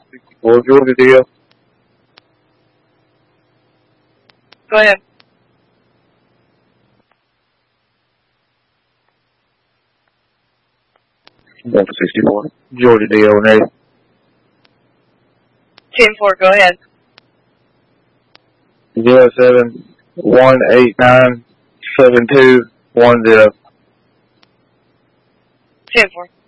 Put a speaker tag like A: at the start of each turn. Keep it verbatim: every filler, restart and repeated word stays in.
A: sixty-four, Georgia deal.
B: Go ahead.
A: One for sixty-four, Georgia deal, Nate.
B: ten four, go ahead.
A: Zero seven one eight nine seven two one zero.
B: ten four.